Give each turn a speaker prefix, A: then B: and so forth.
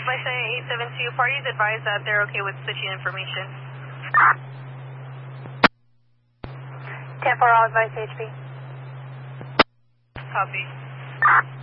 A: Bison 872, parties advise that they're okay with switching information.
B: 10-4, all advice HP.
A: Copy.